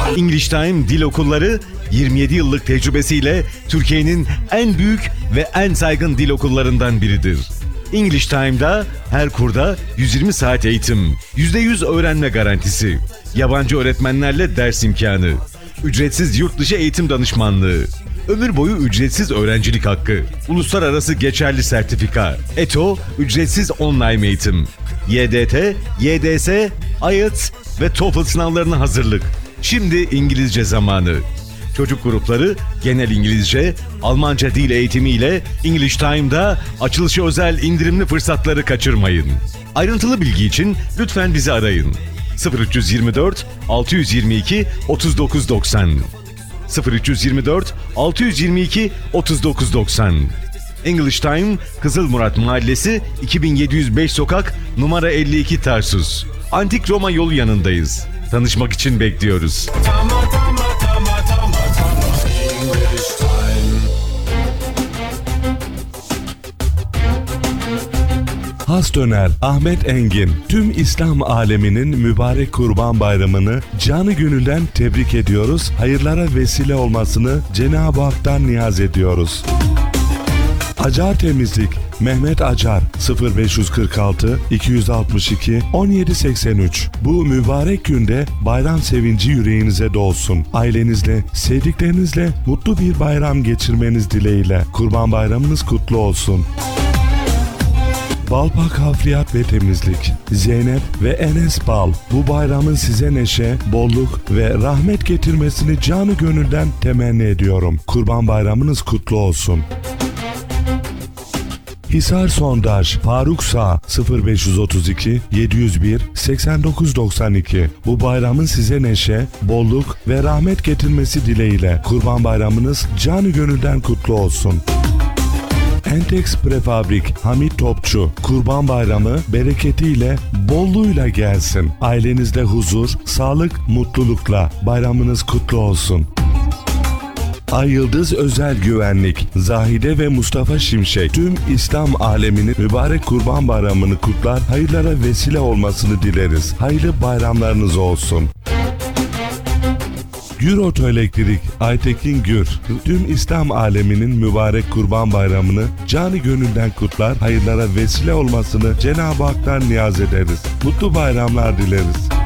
English Time Dil Okulları 27 yıllık tecrübesiyle Türkiye'nin en büyük ve en saygın dil okullarından biridir. English Time'da her kurda 120 saat eğitim, %100 öğrenme garantisi, yabancı öğretmenlerle ders imkanı, ücretsiz yurt dışı eğitim danışmanlığı, ömür boyu ücretsiz öğrencilik hakkı, uluslararası geçerli sertifika, ETO, ücretsiz online eğitim, YDT, YDS, IELTS ve TOEFL sınavlarına hazırlık. Şimdi İngilizce zamanı. Çocuk grupları genel İngilizce, Almanca dil eğitimiyle English Time'da açılışı özel indirimli fırsatları kaçırmayın. Ayrıntılı bilgi için lütfen bizi arayın. 0324 622 3990 0324 622 3990 English Time, Kızılmurat Mahallesi, 2705 Sokak, numara 52 Tarsus. Antik Roma yolu yanındayız. Tanışmak için bekliyoruz. Has Döner Ahmet Engin tüm İslam aleminin mübarek Kurban Bayramı'nı canı gönülden tebrik ediyoruz. Hayırlara vesile olmasını Cenab-ı Hak'tan niyaz ediyoruz. Acar Temizlik Mehmet Acar 0546 262 1783. Bu mübarek günde bayram sevinci yüreğinize dolsun. Ailenizle, sevdiklerinizle mutlu bir bayram geçirmeniz dileğiyle. Kurban Bayramınız kutlu olsun. Balpak Hafriyat ve Temizlik Zeynep ve Enes Bal bu bayramın size neşe, bolluk ve rahmet getirmesini canı gönülden temenni ediyorum. Kurban Bayramınız kutlu olsun. Hisar Sondaj Faruk Sağ 0532 701 8992. Bu bayramın size neşe, bolluk ve rahmet getirmesi dileğiyle. Kurban Bayramınız canı gönülden kutlu olsun. Entex Prefabrik Hamit Topçu Kurban Bayramı bereketiyle, bolluğuyla gelsin. Ailenizde huzur, sağlık, mutlulukla bayramınız kutlu olsun. Ay Yıldız Özel Güvenlik Zahide ve Mustafa Şimşek tüm İslam aleminin mübarek Kurban Bayramı'nı kutlar, hayırlara vesile olmasını dileriz. Hayırlı bayramlarınız olsun. Gür Otoelektrik Aytekin Gür tüm İslam aleminin mübarek Kurban Bayramı'nı canı gönülden kutlar, hayırlara vesile olmasını Cenab-ı Hak'tan niyaz ederiz. Mutlu bayramlar dileriz.